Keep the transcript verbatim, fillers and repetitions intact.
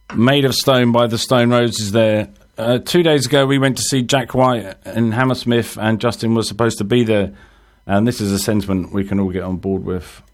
Made of Stone by the Stone Roses there. Uh, two days ago, we went to see Jack White in Hammersmith, and Justin was supposed to be there. And this is a sentiment we can all get on board with.